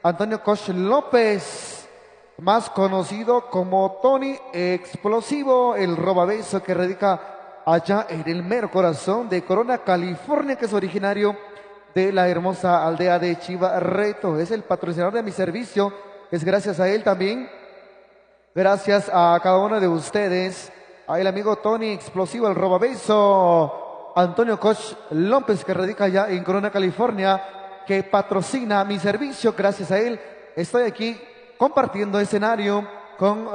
Antonio Koch López, más conocido como Tony Explosivo, el robabeso que radica allá en el mero corazón de Corona, California, que es originario de la hermosa aldea de Chivarreto. Es el patrocinador de mi servicio. Es gracias a él también, gracias a cada uno de ustedes, a el amigo Tony Explosivo, el robabeso, Antonio Koch López, que radica allá en Corona, California, que patrocina mi servicio. Gracias a él estoy aquí compartiendo escenario con